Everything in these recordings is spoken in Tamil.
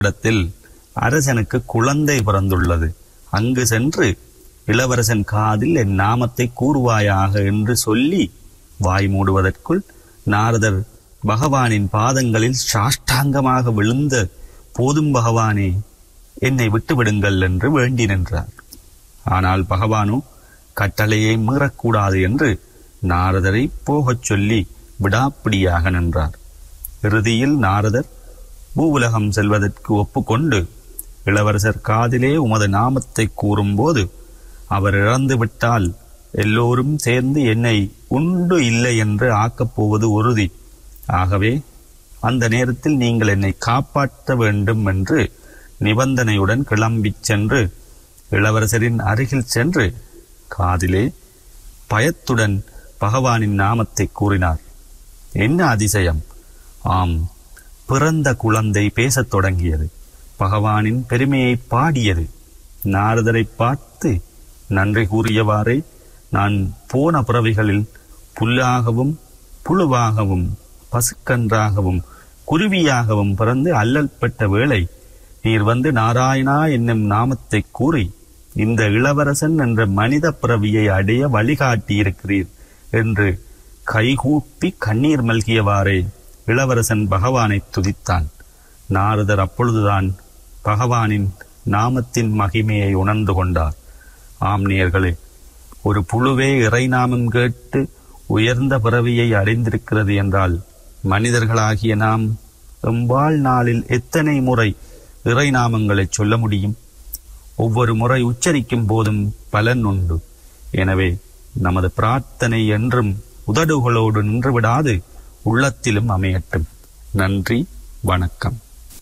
இடத்தில் அரசனுக்கு குழந்தை பிறந்துள்ளது. அங்கு சென்று இளவரசன் காதில் என் நாமத்தை கூறுவாயாக என்று சொல்லி வாய் மூடுவதற்குள் நாரதர் பகவானின் பாதங்களில் சாஷ்டாங்கமாக விழுந்த போதும் பகவானே, என்னை விட்டுவிடுங்கள் என்று வேண்டி நின்றார். ஆனால் பகவானோ கட்டளையை மீறக்கூடாது என்று நாரதரை போகச் சொல்லி விடாப்பிடியாக நின்றார். இறுதியில் நாரதர் பூவுலகம் செல்வதற்கு ஒப்புக்கொண்டு இளவரசர் காதிலே உமது நாமத்தை கூறும்போது அவர் இறந்து விட்டால் எல்லோரும் சேர்ந்து என்னை உண்டு இல்லை என்று ஆக்கப் போவது உறுதி. ஆகவே அந்த நேரத்தில் நீங்கள் என்னை காப்பாற்ற வேண்டும் என்று நிபந்தனையுடன் கிளம்பிச் சென்று இளவரசரின் அருகில் சென்று காதிலே பயத்துடன் பகவானின் நாமத்தை கூறினார். என்ன அதிசயம்! ஆம், பிறந்த குழந்தை பேசத் தொடங்கியது. பகவானின் பெருமையை பாடியது. நாரதரை பார்த்து நன்றி கூறியவாறே, நான் போன பிறவிகளில் புல்லாகவும் புழுவாகவும் பசுக்கன்றாகவும் குருவியாகவும் பிறந்து அல்லல்பட்ட வேளை நீர் வந்து நாராயணா என்னும் நாமத்தை கூறி இந்த இளவரசன் என்ற மனித பிறவியை அடைய வழிகாட்டியிருக்கிறீர் என்று கைகூப்பி கண்ணீர் மல்கியவாறே இளவரசன் பகவானை துதித்தான். நாரதர் அப்பொழுதுதான் பகவானின் நாமத்தின் மகிமையை உணர்ந்து கொண்டார். ஆம் நேயர்களே, ஒரு புழுவே இறைநாமம் கேட்டு உயர்ந்த பிறவியை அடைந்திருக்கிறது என்றால் மனிதர்களாகிய நாம் எம்பாள் நாளில் எத்தனை முறை இறைநாமங்களை சொல்ல முடியும்? ஒவ்வொரு முறை உச்சரிக்கும் போதும் பலன் உண்டு. எனவே நமது பிரார்த்தனை என்றும் உதடுகளோடு நின்றுவிடாது உள்ளத்திலும் அமையட்டும். நன்றி, வணக்கம்.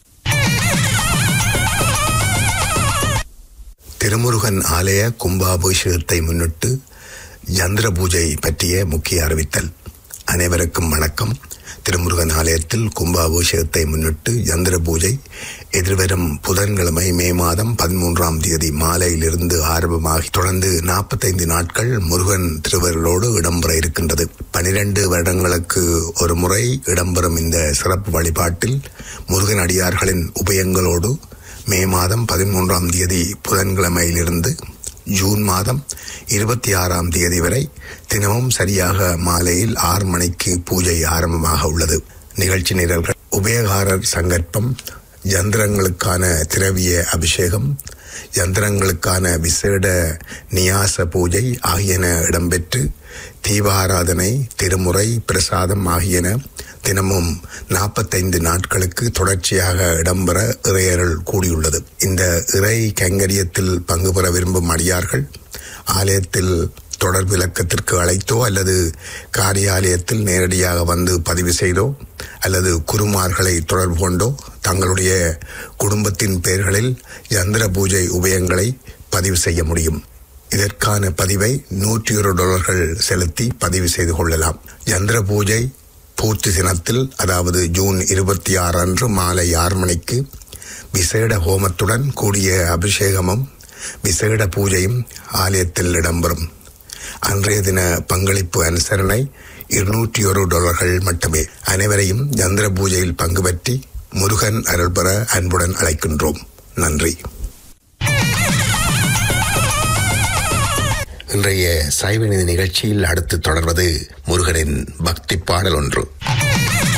திருமுருகன் ஆலய கும்பாபிஷேகத்தை முன்னிட்டு சந்திர பூஜை பற்றிய முக்கிய அறிவித்தல். அனைவருக்கும் வணக்கம். திருமுருகன் ஆலயத்தில் கும்பாபிஷேகத்தை முன்னிட்டு சந்திர பூஜை எதிர்வரும் புதன்கிழமை மே மாதம் 13ஆம் தேதி மாலையிலிருந்து ஆரம்பமாகி தொடர்ந்து 45 நாட்கள் முருகன் திருவருளோடு இடம்பெற இருக்கின்றது. 12 வருடங்களுக்கு ஒரு முறை இடம்பெறும் இந்த சிறப்பு வழிபாட்டில் முருகன் அடியார்களின் உபயங்களோடு மே மாதம் 13ஆம் தேதி புதன்கிழமையிலிருந்து ஜூன் மாதம் 26ஆம் தேதி வரை தினமும் சரியாக மாலையில் 6 மணிக்கு பூஜை ஆரம்பமாக உள்ளது. நிகழ்ச்சி நிரல்கள்: உபயகாரர் சங்கற்பம், யந்திரங்களுக்கான திரவிய அபிஷேகம், யந்திரங்களுக்கான விசேட நியாச பூஜை ஆகியன இடம்பெற்று தீபாராதனை, திருமுறை, பிரசாதம் ஆகியன தினமும் 45 நாட்களுக்கு தொடர்ச்சியாக இடம்பெற இறையருள் கூடியுள்ளது. இந்த இறை கைங்கரியத்தில் பங்கு பெற விரும்பும் அடியார்கள் ஆலயத்தில் தொடர் விளக்கத்திற்கு அழைத்தோ அல்லது காரியாலயத்தில் நேரடியாக வந்து பதிவு செய்தோ அல்லது குருமார்களை தொடர்பு கொண்டோ தங்களுடைய குடும்பத்தின் பெயர்களில் யந்திர பூஜை உபயங்களை பதிவு செய்ய முடியும். இதற்கான பதிவை $101 செலுத்தி பதிவு செய்து கொள்ளலாம். யந்திர பூஜை பூர்த்தி தினத்தில், அதாவது ஜூன் 26 அன்று மாலை 6 மணிக்கு விசேட ஹோமத்துடன் கூடிய அபிஷேகமும் விசேட பூஜையும் ஆலயத்தில் இடம்பெறும். அன்றைய தின பங்களிப்பு அனுசரணை $201 மட்டுமே. அனைவரையும் யந்திர பூஜையில் பங்கு பற்றி முருகன் அருள் பெற அன்புடன் அழைக்கின்றோம். நன்றி. இன்றைய சைவநீதி நிகழ்ச்சியில் அடுத்து தொடர்வது முருகனின் பக்தி பாடல் ஒன்று.